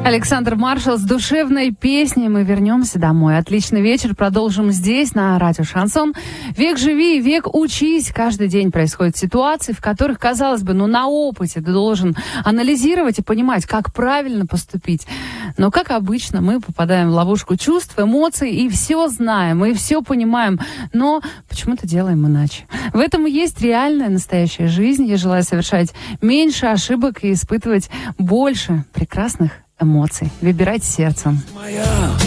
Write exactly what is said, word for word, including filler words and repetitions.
Александр Маршал с душевной песней. Мы вернемся домой. Отличный вечер. Продолжим здесь, на радио Шансон. Век живи, век учись. Каждый день происходят ситуации, в которых, казалось бы, ну, на опыте ты должен анализировать и понимать, как правильно поступить. Но, как обычно, мы попадаем в ловушку чувств, эмоций и все знаем, и все понимаем, но почему-то делаем иначе. В этом и есть реальная, настоящая жизнь. Я желаю совершать меньше ошибок и испытывать больше прекрасных эмоций. Выбирайте сердцем. Моя